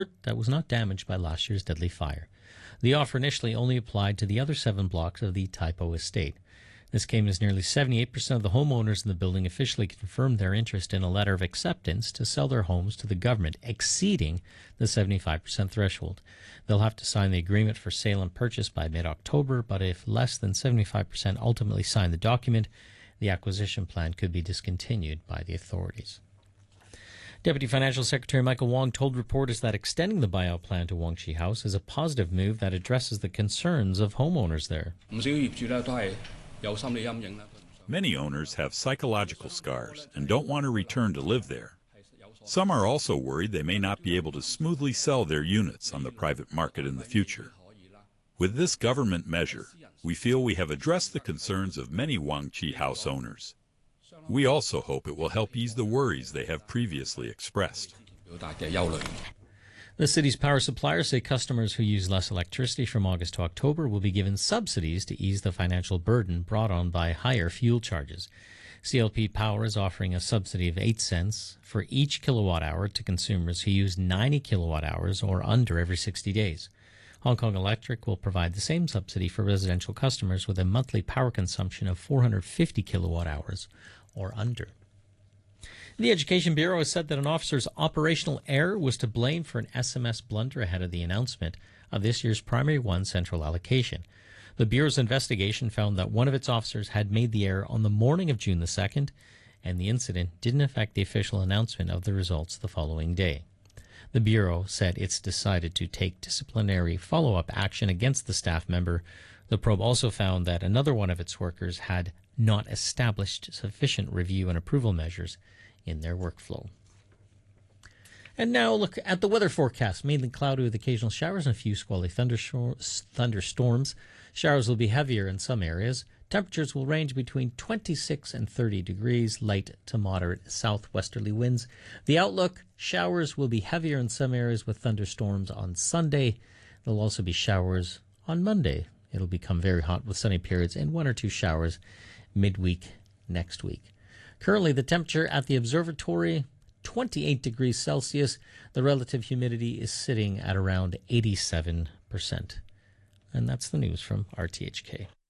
that was not damaged by last year's deadly fire. The offer initially only applied to the other 7 blocks of the Taipo estate. This came as nearly 78% of the homeowners in the building officially confirmed their interest in a letter of acceptance to sell their homes to the government, exceeding the 75% threshold. They'll have to sign the agreement for sale and purchase by mid-October, but if less than 75% ultimately sign the document, the acquisition plan could be discontinued by the authorities. Deputy Financial Secretary Michael Wong told reporters that extending the buyout plan to Wong Chi House is a positive move that addresses the concerns of homeowners there. Many owners have psychological scars and don't want to return to live there. Some are also worried they may not be able to smoothly sell their units on the private market in the future. With this government measure, we feel we have addressed the concerns of many Wong Chi House owners. We also hope it will help ease the worries they have previously expressed. The city's power suppliers say customers who use less electricity from August to October will be given subsidies to ease the financial burden brought on by higher fuel charges. CLP Power is offering a subsidy of 8 cents for each kilowatt hour to consumers who use 90 kilowatt hours or under every 60 days. Hong Kong Electric will provide the same subsidy for residential customers with a monthly power consumption of 450 kilowatt hours or under. The Education Bureau has said that an officer's operational error was to blame for an SMS blunder ahead of the announcement of this year's Primary 1 central allocation. The Bureau's investigation found that one of its officers had made the error on the morning of June the 2nd, and the incident didn't affect the official announcement of the results the following day. The Bureau said it's decided to take disciplinary follow-up action against the staff member. The probe also found that another one of its workers had not established sufficient review and approval measures in their workflow. And now look at the weather forecast. Mainly cloudy with occasional showers and a few squally thunderstorms. Showers will be heavier in some areas. Temperatures will range between 26 and 30 degrees, light to moderate southwesterly winds. The outlook, showers will be heavier in some areas with thunderstorms on Sunday. There'll also be showers on Monday. It'll become very hot with sunny periods and 1 or 2 showers midweek next week. Currently, the temperature at the observatory, 28 degrees Celsius. The relative humidity is sitting at around 87%. And that's the news from RTHK.